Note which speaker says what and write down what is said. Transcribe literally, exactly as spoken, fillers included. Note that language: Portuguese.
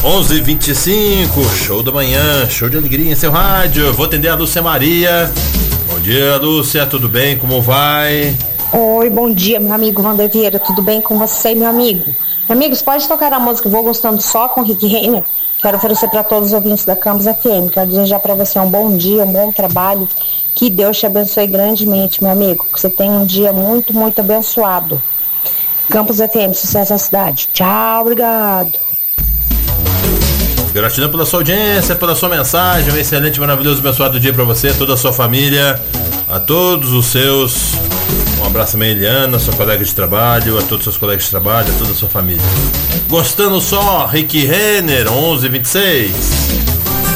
Speaker 1: onze e vinte e cinco, show da manhã, show de alegria em seu rádio. Vou atender a Lúcia Maria. Bom dia, Lúcia, tudo bem? Como vai?
Speaker 2: Oi, bom dia, meu amigo Wander Vieira, tudo bem com você, meu amigo? Amigos, pode tocar a música Vou Gostando Só com Rick Renner? Quero oferecer para todos os ouvintes da Campus F M. Quero desejar para você um bom dia, um bom trabalho. Que Deus te abençoe grandemente, meu amigo. Que você tenha um dia muito, muito abençoado. Campus F M, sucesso na cidade. Tchau, obrigado.
Speaker 1: Gratidão pela sua audiência, pela sua mensagem. Um excelente, maravilhoso, abençoado dia para você, toda a sua família, a todos os seus. Um abraço também, Eliana, sua colega de trabalho, a todos os seus colegas de trabalho, a toda a sua família. Gostando só, Rick Renner, onze e vinte e seis.